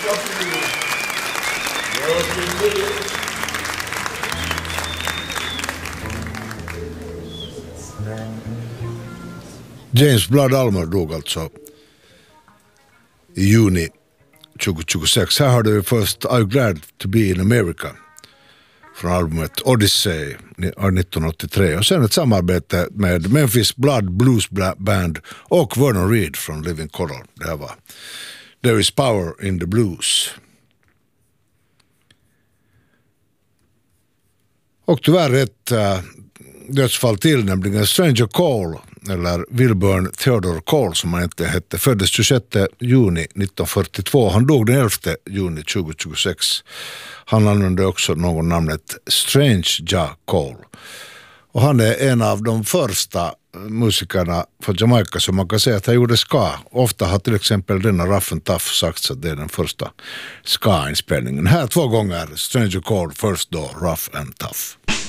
James Blood Ulmer dog alltså i juni 2026. Här har du först I'm Glad to Be in America från albumet Odyssey 1983 och sen ett samarbete med Memphis Blood Blues Band och Vernon Reid från Living Coral. Det här var There is Power in the Blues. Och tyvärr ett dödsfall till, nämligen Stranger Cole, eller Wilburn Theodore Cole som han inte hette, föddes 26 juni 1942. Han dog den 11 juni 2026. Han använde också någon namnet Strange Ja Cole. Och han är en av de första musikerna från Jamaica som man kan säga att han gjorde ska. Ofta har till exempel denna Rough and Tough sagt att det är den första ska-inspelningen. Här 2 gånger Stranger Cole, först då Rough and Tough.